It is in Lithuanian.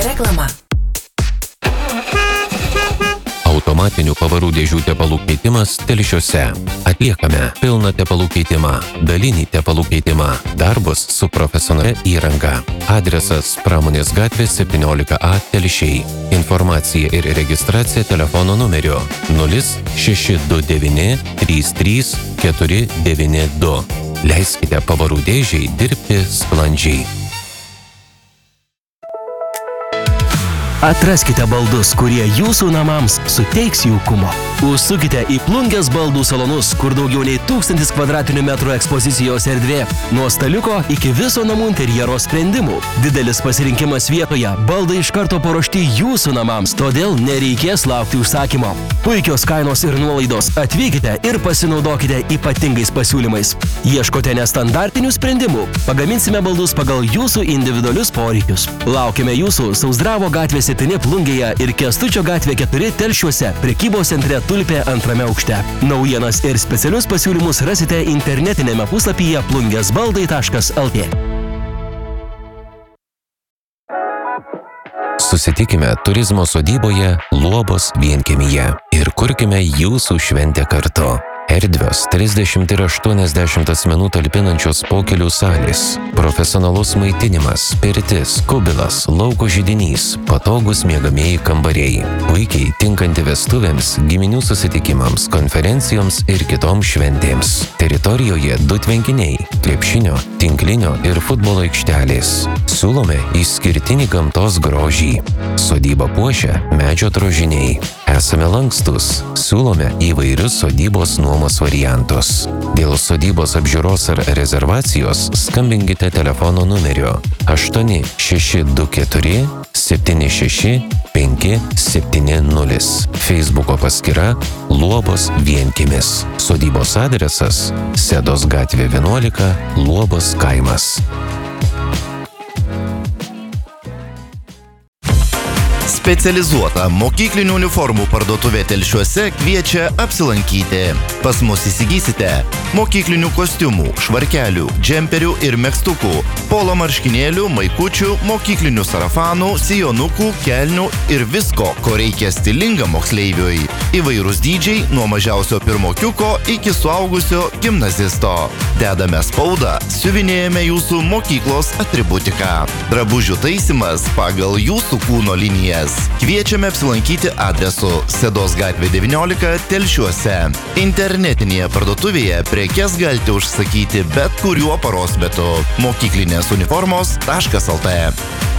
Reklama. Automatinių pavarų dėžių tepalų keitimas Telšiuose. Atliekame pilną tepalų keitimą, dalinį tepalų keitimą, darbus su profesionalia įranga. Adresas Pramonės gatvė 17A Telšiai. Informacija ir registracija telefono numeriu 0629 33 492. Leiskite pavarų dėžiai dirbti sklandžiai. Atraskite baldus, kurie jūsų namams suteiks jaukumo. Užsukite į Plungės baldų salonus, kur daugiau nei 1000 m² ekspozicijos erdvė. Nuo staliuko iki viso namų interjero sprendimų. Didelis pasirinkimas vietoje, baldai iš karto paruošti jūsų namams, todėl nereikės laukti užsakymo. Puikios kainos ir nuolaidos. Atvykite ir pasinaudokite ypatingais pasiūlymais. Ieškote nestandartinių sprendimų? Pagaminsime baldus pagal jūsų individualius poreikius. Laukime jūsų Sauzdravo gatvė 7 Plungėje ir Kęstučio gatvė 4 Telšiuose, prekybos centre Tulpė 2 aukšte. Naujienas ir specialius pasiūlymus rasite internetinėme puslapyje plungesbaldai.lt. Susitikime turizmo sodyboje Luobos vienkiemyje ir kurkime jūsų šventę kartu. Erdvios 30 ir 80 asmenų talpinančios pokelių salės, profesionalus maitinimas, pirtis, kubilas, lauko židinys, patogus miegamieji kambariai, puikiai tinkanti vestuvėms, giminių susitikimams, konferencijoms ir kitoms šventėms. Teritorijoje 2 tvenkiniai, krepšinio, tinklinio ir futbolo aikštelės. Siūlome išskirtinį gamtos grožį. Sodybą puošia medžio drožiniai. Esame lankstus, siūlome įvairius sodybos nuomos variantus. Dėl sodybos apžiūros ar rezervacijos skambinkite telefono numeriu 8624 76 570. Facebooko paskyra Luobos vienkiemis. Sodybos adresas Sedos gatvė 11, Luobos kaimas. Specializuota mokyklinių uniformų parduotuvė Telšiuose kviečia apsilankyti. Pas mus įsigysite mokyklinių kostiumų, švarkelių, džemperių ir megztukų, polo marškinėlių, maikučių, mokyklinių sarafanų, sijonukų, kelnių ir visko, ko reikia stilingam moksleiviui. Įvairūs dydžiai nuo mažiausio pirmokiuko iki suaugusio gimnazisto. Dedame spaudą, siuvinėjame jūsų mokyklos atributiką. Drabužių taisymas pagal jūsų kūno linijas. Kviečiame apsilankyti adresu Sedos gatvė 19 Telšiuose. Internetinėje parduotuvėje prekes galite užsakyti bet kuriuo paros metu. mokyklinės uniformos.lt